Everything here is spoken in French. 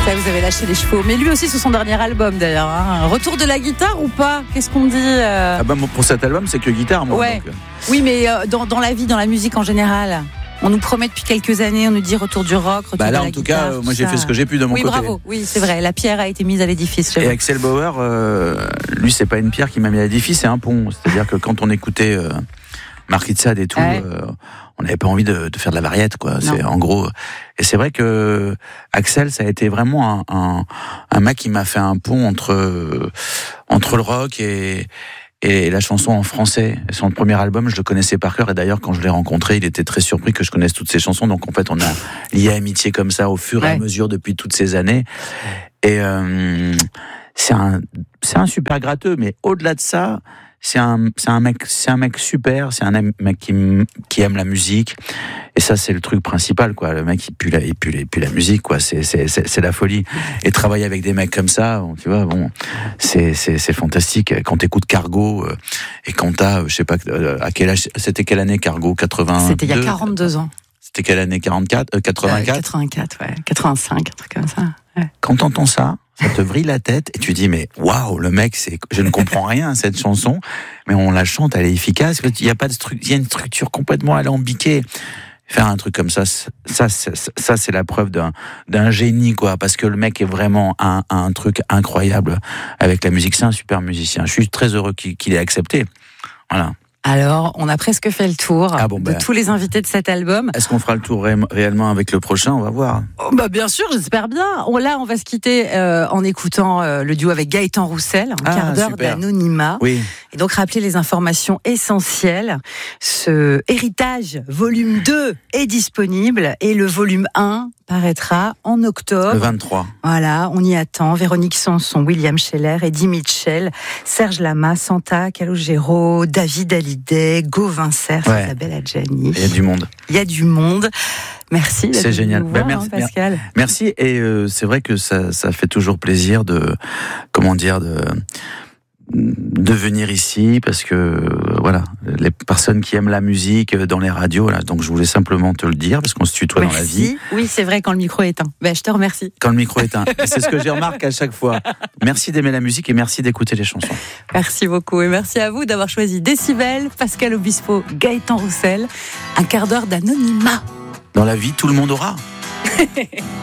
Ça, vous avez lâché les chevaux. Mais lui aussi, sur son dernier album d'ailleurs. Hein. Retour de la guitare ou pas ? Qu'est-ce qu'on dit Pour cet album, c'est que guitare, moi. Ouais. Donc... Oui, mais dans la vie, dans la musique en général. On nous promet depuis quelques années, on nous dit retour du rock, retour de la guitare. Là, en tout cas, moi j'ai fait ce que j'ai pu de mon côté. Oui, bravo. Oui, c'est vrai. La pierre a été mise à l'édifice. Et Axel Bauer, lui, c'est pas une pierre qui m'a mis à l'édifice, c'est un pont. C'est-à-dire que quand on écoutait Marquis de Sade et tout, on n'avait pas envie de faire de la variette, quoi. C'est en gros. Et c'est vrai que Axel, ça a été vraiment un mec qui m'a fait un pont entre le rock et la chanson en français. Son premier album, je le connaissais par cœur. Et d'ailleurs, quand je l'ai rencontré, il était très surpris que je connaisse toutes ses chansons. Donc, en fait, on a lié amitié comme ça au fur et à mesure depuis toutes ces années. Et c'est un super gratteux. Mais au-delà de ça, c'est un mec super. C'est un mec qui aime la musique. Et ça, c'est le truc principal, quoi. Le mec, il pue la musique, quoi. C'est la folie. Et travailler avec des mecs comme ça, tu vois, bon, c'est fantastique. Quand t'écoutes Cargo, et quand t'as, je sais pas, à quel âge, c'était quelle année Cargo? 82? C'était il y a 42 ans. C'était quelle année? 84? 84? 84, ouais. 85, un truc comme ça. Ouais. Quand t'entends ça te vrille la tête et tu dis, mais waouh, le mec, je ne comprends rien à cette chanson, mais on la chante, elle est efficace. Il y a une structure complètement alambiquée. Faire un truc comme ça, c'est la preuve d'un génie, quoi, parce que le mec est vraiment un truc incroyable avec la musique. C'est un super musicien. Je suis très heureux qu'il ait accepté. Voilà. Alors, on a presque fait le tour de tous les invités de cet album. Est-ce qu'on fera le tour réellement avec le prochain? On va voir. Bien sûr, j'espère bien. Là, on va se quitter en écoutant le duo avec Gaëtan Roussel, un quart d'heure d'anonymat. Oui. Et donc, rappeler les informations essentielles. Ce héritage, volume 2, est disponible et le volume 1 paraîtra en octobre. Le 23. Voilà, on y attend. Véronique Sanson, William Scheller, Eddie Mitchell, Serge Lama, Santa Calogero, David Hallyday, Gauvin Cerf, Isabelle Adjani. Il y a du monde. Il y a du monde. Merci. C'est génial. Merci, Pascal. Merci. Et c'est vrai que ça fait toujours plaisir de venir ici, parce que voilà, les personnes qui aiment la musique dans les radios, là, donc je voulais simplement te le dire, parce qu'on se tutoie dans la vie. Oui, c'est vrai, quand le micro est éteint. Je te remercie. Quand le micro est éteint. C'est ce que j'ai remarqué à chaque fois. Merci d'aimer la musique et merci d'écouter les chansons. Merci beaucoup et merci à vous d'avoir choisi Décibel, Pascal Obispo, Gaëtan Roussel, un quart d'heure d'anonymat. Dans la vie, tout le monde aura.